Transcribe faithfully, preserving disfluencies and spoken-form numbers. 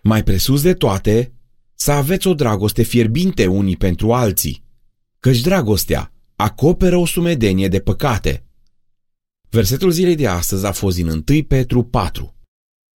Mai presus de toate, să aveți o dragoste fierbinte unii pentru alții, căci dragostea acoperă o sumedenie de păcate. Versetul zilei de astăzi a fost din întâi Petru patru.